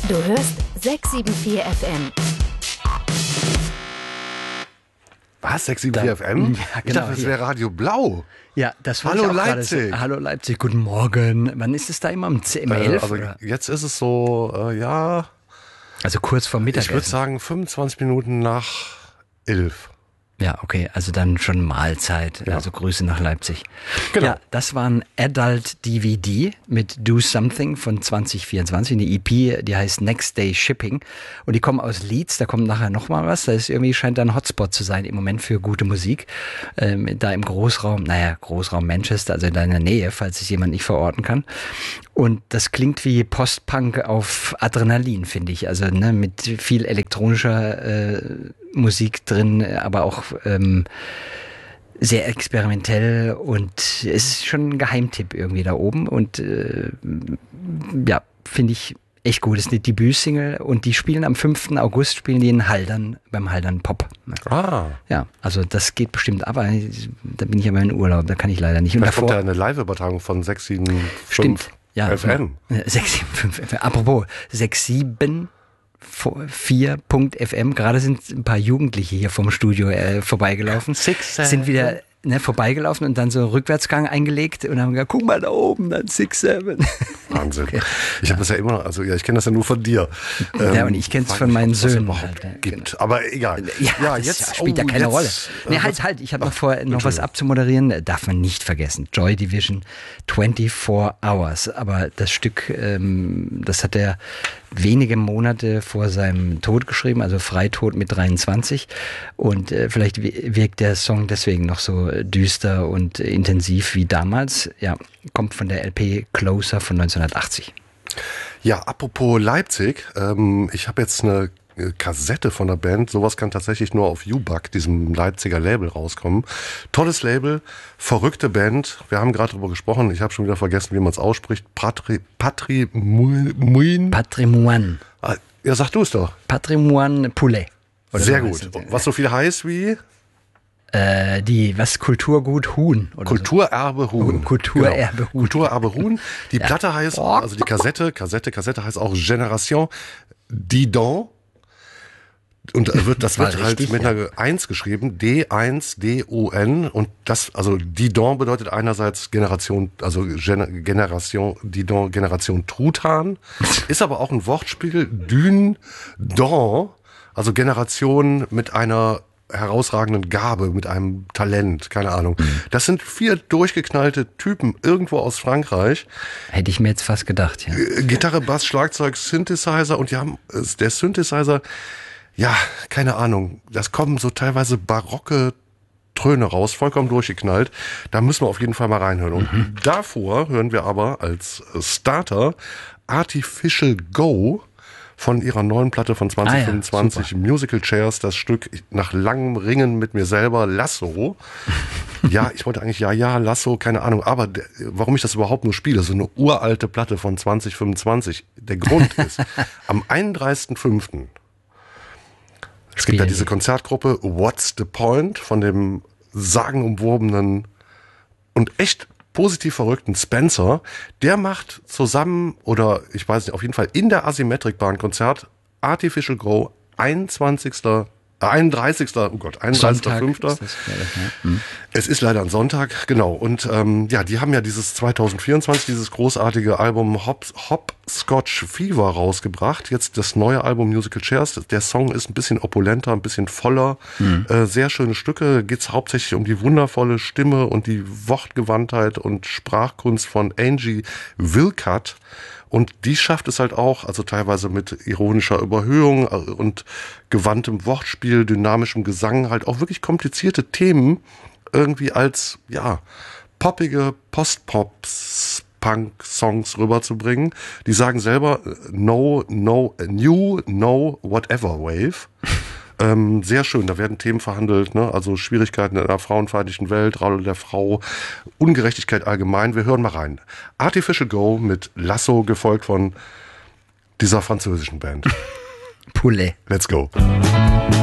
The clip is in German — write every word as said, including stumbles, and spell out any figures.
Du hörst sechs sieben vier F M. Was? sechs sieben vier F M? Ja, Ich genau, dachte, das hier. wäre Radio Blau. Ja, das war Hallo ich auch gerade Leipzig. So. Hallo Leipzig, guten Morgen. Wann ist es da immer? Um zehn, um Äh, elf? also oder? jetzt ist es so, äh, ja, Also kurz vor ich würde Mittagessen. sagen fünfundzwanzig Minuten nach elf. Ja, okay, also dann schon Mahlzeit. Ja. Also Grüße nach Leipzig. Genau. Ja, das war ein Adult D V D mit Do Something von zwanzig vierundzwanzig, eine E P, die heißt Next Day Shipping. Und die kommen aus Leeds, da kommt nachher nochmal was. Da ist irgendwie, scheint da ein Hotspot zu sein im Moment für gute Musik. Ähm, da im Großraum, naja, Großraum Manchester, also in deiner Nähe, falls es jemand nicht verorten kann. Und das klingt wie Post-Punk auf Adrenalin, finde ich. Also ne, mit viel elektronischer äh, Musik drin, aber auch ähm, sehr experimentell, und es ist schon ein Geheimtipp irgendwie da oben, und äh, ja, finde ich echt gut. Das ist eine Debütsingle, und die spielen am fünften August, spielen die in Haldern, beim Haldern Pop. Ah, Ja, also das geht bestimmt, aber da bin ich aber in Urlaub, da kann ich leider nicht. Und vielleicht kommt davor, ja eine Live-Übertragung von sechs sieben stimmt, fünf ja, F M. sechs sieben fünf F M. Apropos, sechs sieben vier Punkt F M. Gerade sind ein paar Jugendliche hier vom Studio äh, vorbeigelaufen. Six, sind wieder ne, vorbeigelaufen und dann so einen Rückwärtsgang eingelegt und haben gesagt, guck mal da oben, dann six seven. Wahnsinn. Okay. Ich habe das ja immer noch, also ja, ich kenne das ja nur von dir. Ja, Ähm, und ich kenne es frag von mich, meinen ob es das Söhnen. überhaupt Halt, ja, gibt. genau. Aber egal. Ja, Ja, das jetzt spielt ja oh, keine jetzt, Rolle. äh, Nee, was- halt, halt, ich habe Ach, noch vorher noch was Entschuldigung. abzumoderieren, darf man nicht vergessen. Joy Division vierundzwanzig Hours. Aber das Stück, ähm, das hat er wenige Monate vor seinem Tod geschrieben, also Freitod mit dreiundzwanzig. Und äh, vielleicht wirkt der Song deswegen noch so düster und intensiv wie damals. Ja, kommt von der L P Closer von neunzehnhundertachtzig. Ja, apropos Leipzig, ähm, ich habe jetzt eine äh, Kassette von der Band. Sowas kann tatsächlich nur auf U-Buck, diesem Leipziger Label, rauskommen. Tolles Label, verrückte Band. Wir haben gerade darüber gesprochen. Ich habe schon wieder vergessen, wie man es ausspricht. Patri, Patri, Muin. Patrimoine. Ah, ja, sag du es doch. Patrimoine Poulet. Oder Sehr so gut. heißt es. Was so viel heißt wie Äh, die, was, Kulturgut Huhn oder Kulturerbe Huhn. Kulturerbe Genau. Huhn. Kulturerbe Huhn. Die Platte heißt, also die Kassette, Kassette, Kassette heißt auch Generation Didon. Und da wird, das War wird halt richtig, mit einer eins geschrieben, D eins D O N. Und das, also Didon bedeutet einerseits Generation, also Gen Generation, Didon, Generation Truthahn. Ist aber auch ein Wortspiel, Dün, Don, also Generation mit einer herausragenden Gabe, mit einem Talent, keine Ahnung. Das sind vier durchgeknallte Typen irgendwo aus Frankreich. Hätte ich mir jetzt fast gedacht, ja. Äh, Gitarre, Bass, Schlagzeug, Synthesizer, und die haben, äh, der Synthesizer, ja, keine Ahnung, das kommen so teilweise barocke Töne raus, vollkommen durchgeknallt. Da müssen wir auf jeden Fall mal reinhören. Und Mhm. davor hören wir aber als Starter Artificial Go von ihrer neuen Platte von zwanzig fünfundzwanzig, Ah ja, Musical Chairs, das Stück nach langem Ringen mit mir selber, Lasso. Ja, ich wollte eigentlich, ja, ja, Lasso, keine Ahnung, aber der, warum ich das überhaupt nur spiele, so eine uralte Platte von zwanzig fünfundzwanzig. Der Grund ist, am einunddreißigsten fünften es gibt ja diese Konzertgruppe What's the Point von dem sagenumwobenen und echt positiv verrückten Spencer. Der macht zusammen, oder ich weiß nicht, auf jeden Fall in der Asymmetrikbahn Konzert Artificial Go, einundzwanzigsten einunddreißigsten Oh Gott, einunddreißigsten fünften ist das, ja, ja. Hm. Es ist leider ein Sonntag, genau. Und ähm, ja, die haben ja dieses zwanzig vierundzwanzig, dieses großartige Album Hop, Hopscotch Fever rausgebracht. Jetzt das neue Album Musical Chairs. Der Song ist ein bisschen opulenter, ein bisschen voller. Mhm. Äh, sehr schöne Stücke. Geht es hauptsächlich um die wundervolle Stimme und die Wortgewandtheit und Sprachkunst von Angie Wilcott. Und die schafft es halt auch, also teilweise mit ironischer Überhöhung und gewandtem Wortspiel, dynamischem Gesang, halt auch wirklich komplizierte Themen irgendwie als, ja, poppige Post-Pops-Punk-Songs rüberzubringen. Die sagen selber No, No, New, No, Whatever Wave. Ähm, sehr schön, da werden Themen verhandelt, ne? Also Schwierigkeiten in einer frauenfeindlichen Welt, Rolle der Frau, Ungerechtigkeit allgemein. Wir hören mal rein. Artificial Go mit Lasso, gefolgt von dieser französischen Band. Poulet. Let's go.